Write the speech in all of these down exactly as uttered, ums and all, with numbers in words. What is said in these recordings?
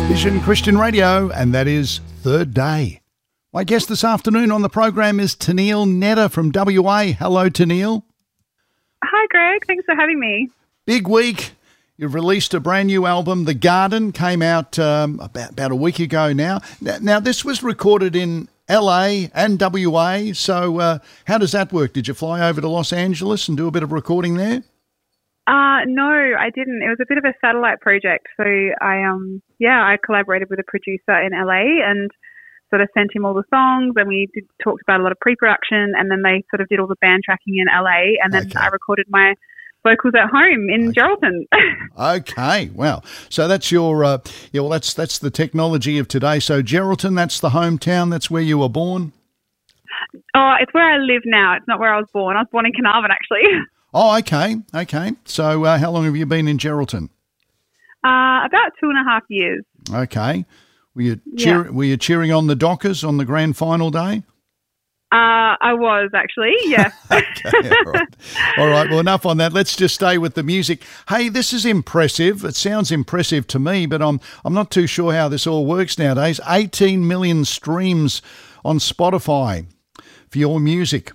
Vision Christian Radio, and that is Third Day. My guest this afternoon on the program is Tennealle Netta from W A. Hello, Tennealle. Hi, Greg. Thanks for having me. Big week. You've released a brand new album. The Garden came out um, about, about a week ago now. now. Now, this was recorded in L A and W A, so uh, how does that work? Did you fly over to Los Angeles and do a bit of recording there? Uh, no, I didn't. It was a bit of a satellite project. So I, um, yeah, I collaborated with a producer in L A and sort of sent him all the songs, and we did, talked about a lot of pre-production, and then they sort of did all the band tracking in L A, and then okay. I recorded my vocals at home in okay. Geraldton. Okay, well, so that's your, uh, yeah, well, that's that's the technology of today. So Geraldton, that's the hometown. That's where you were born. Oh, it's where I live now. It's not where I was born. I was born in Carnarvon, actually. Oh, okay, okay. So uh, how long have you been in Geraldton? Uh, about two and a half years. Okay. Were you, cheer- yeah. were you cheering on the Dockers on the grand final day? Uh, I was, actually, yeah. Okay, all right. All right, well, enough on that. Let's just stay with the music. Hey, this is impressive. It sounds impressive to me, but I'm, I'm not too sure how this all works nowadays. eighteen million streams on Spotify for your music.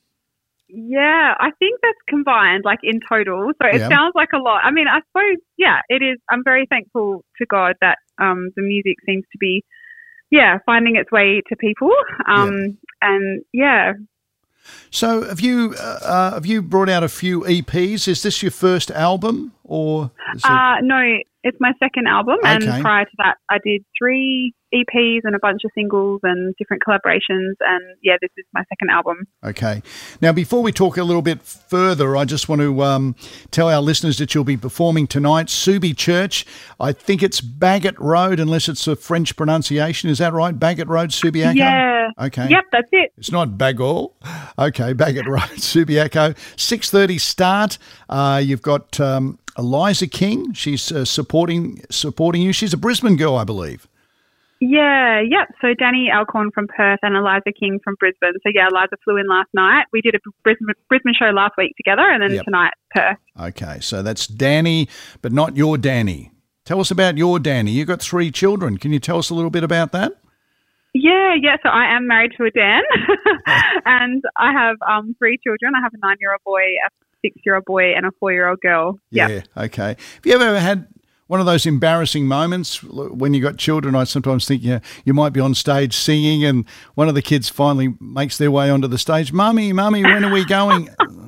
Yeah, I think that's combined, like in total. So it yeah. sounds like a lot. I mean, I suppose, yeah, it is. I'm very thankful to God that um, the music seems to be, yeah, finding its way to people. Um, yeah. And yeah. So have you uh, uh, have you brought out a few E Ps? Is this your first album or? Is it... uh, no, it's my second album. Okay. And prior to that, I did three E Ps and a bunch of singles and different collaborations. And yeah, this is my second album. Okay. Now, before we talk a little bit further, I just want to um, tell our listeners that you'll be performing tonight, Subi Church. I think it's Bagot Road, unless it's a French pronunciation. Is that right? Bagot Road, Subiaco? Yeah. Okay. Yep, that's it. It's not Bagall. Okay, Bagot Road, Subiaco. six thirty start. Uh, you've got um, Eliza King. She's uh, supporting supporting you. She's a Brisbane girl, I believe. Yeah, yep. So Danny Alcorn from Perth and Eliza King from Brisbane. So yeah, Eliza flew in last night. We did a Brisbane, Brisbane show last week together, and then yep. tonight Perth. Okay, so that's Danny, but not your Danny. Tell us about your Danny. You've got three children. Can you tell us a little bit about that? Yeah, yeah. So I am married to a Dan, and I have um, three children. I have a nine-year-old boy, a six-year-old boy, and a four-year-old girl. Yeah, yep. Okay. Have you ever had one of those embarrassing moments when you got children? I sometimes think you, you might be on stage singing and one of the kids finally makes their way onto the stage. Mummy, Mummy, when are we going?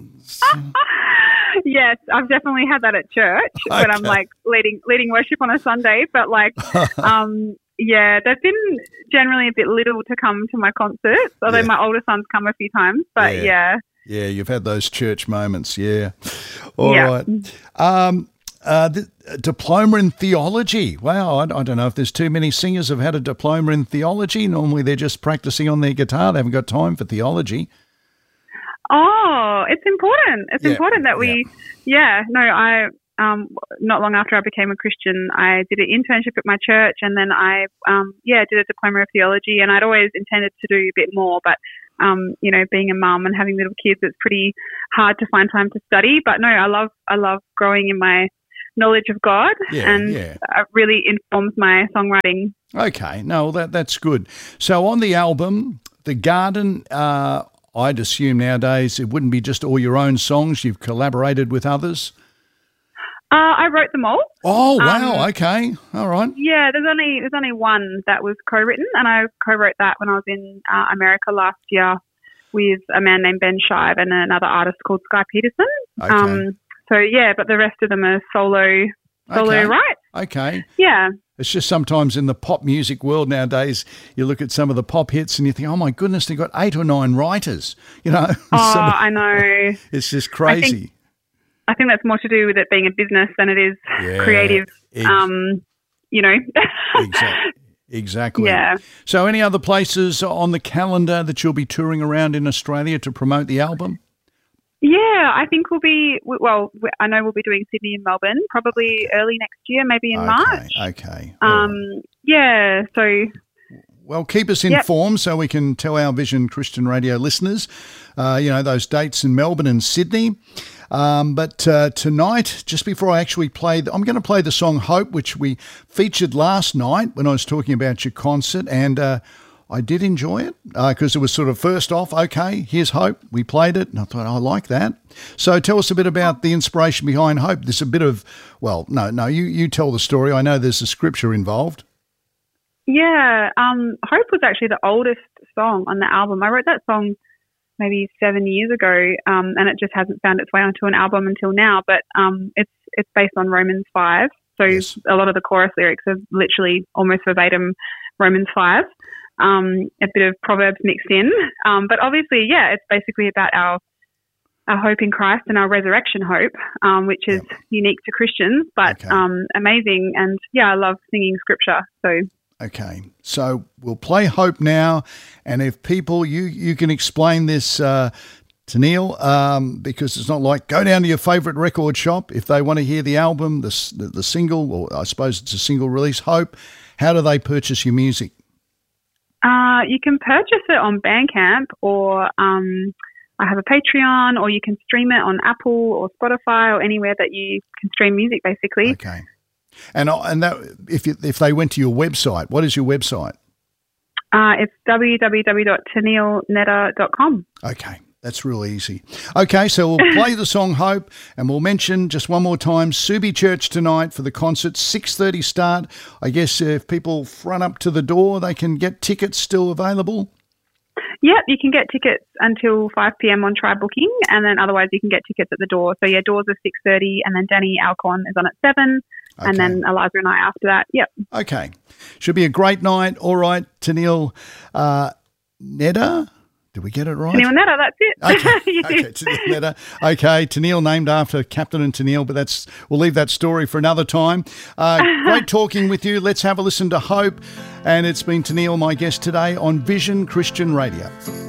Yes, I've definitely had that at church okay. when I'm like leading leading worship on a Sunday. But like, um, yeah, they've been generally a bit little to come to my concerts, although yeah. my older son's come a few times. But yeah. Yeah, yeah you've had those church moments, yeah. All yeah. right. Um, Uh, the diploma in theology. Wow, I, I don't know if there's too many singers who've had a diploma in theology. Normally they're just practicing on their guitar. They haven't got time for theology. Oh, it's important. It's yeah, important that we, yeah, yeah no, I, um, not long after I became a Christian, I did an internship at my church, and then I, um, yeah, did a diploma of theology, and I'd always intended to do a bit more, but Um, you know, being a mum and having little kids, it's pretty hard to find time to study. But no, I love, I love growing in my knowledge of God, yeah, and yeah. it really informs my songwriting. Okay, no, that that's good. So on the album, The Garden, uh, I'd assume nowadays it wouldn't be just all your own songs. You've collaborated with others. Uh, I wrote them all. Oh wow! Um, okay, all right. Yeah, there's only there's only one that was co-written, and I co-wrote that when I was in uh, America last year with a man named Ben Shive and another artist called Sky Peterson. Okay. Um, so yeah, but the rest of them are solo solo okay. right? Okay. Yeah. It's just sometimes in the pop music world nowadays, you look at some of the pop hits and you think, oh my goodness, they've got eight or nine writers. You know. Oh, Some, I know. It's just crazy. I think, I think that's more to do with it being a business than it is yeah, creative. ex- um, you know. exactly. Exactly. Yeah. So any other places on the calendar that you'll be touring around in Australia to promote the album? Yeah, I think we'll be, well, I know we'll be doing Sydney and Melbourne, probably early next year, maybe in okay, March. Okay. Um, right. Yeah, so... Well, keep us informed yep. so we can tell our Vision Christian Radio listeners, uh, you know, those dates in Melbourne and Sydney. Um, but uh, tonight, just before I actually play, I'm going to play the song Hope, which we featured last night when I was talking about your concert, and uh, I did enjoy it because uh, it was sort of first off, okay, here's Hope. We played it, and I thought, I like that. So tell us a bit about the inspiration behind Hope. There's a bit of, well, no, no, you, you tell the story. I know there's a scripture involved. Yeah, um, Hope was actually the oldest song on the album. I wrote that song maybe seven years ago, um, and it just hasn't found its way onto an album until now. But um, it's it's based on Romans five, so yes. A lot of the chorus lyrics are literally almost verbatim Romans five. Um, a bit of Proverbs mixed in, um, but obviously, yeah, it's basically about our our hope in Christ and our resurrection hope, um, which is yep. unique to Christians, but okay. um, amazing. And yeah, I love singing scripture, so. Okay, so we'll play Hope now, and if people, you you can explain this uh, to Neil, um, because it's not like go down to your favourite record shop if they want to hear the album, the, the the single, or I suppose it's a single release, Hope. How do they purchase your music? Uh, you can purchase it on Bandcamp, or um, I have a Patreon, or you can stream it on Apple or Spotify or anywhere that you can stream music, basically. Okay. And and that if you, if they went to your website, what is your website? Uh, it's w w w dot tennille netta dot com. Okay, that's real easy. Okay, so we'll play the song Hope, and we'll mention just one more time, Subi Church tonight for the concert, six thirty start. I guess if people run up to the door, they can get tickets still available? Yep, you can get tickets until five p.m. on Try Booking, and then otherwise you can get tickets at the door. So, yeah, doors are six thirty, and then Danny Alcon is on at seven. Okay. And then Eliza and I after that. Yep. Okay. Should be a great night. All right, Tennille uh, Netta. Did we get it right? Tennille Netta, that's it. Okay, okay, Tennille Netta. Okay, Tennille named after Captain and Tennille, but that's we'll leave that story for another time. Uh, great talking with you. Let's have a listen to Hope. And it's been Tennille, my guest today on Vision Christian Radio.